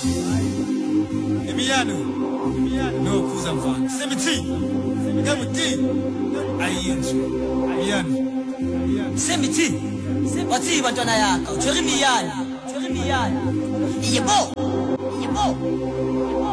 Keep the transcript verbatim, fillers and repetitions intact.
Emiliano. No kuza mfana. Semiti. Ngamuti. Ayenje. Emiliano. Semiti. Wathi bantwana yakho, Jeremiah. Jeremiah. Yebo. Yebo.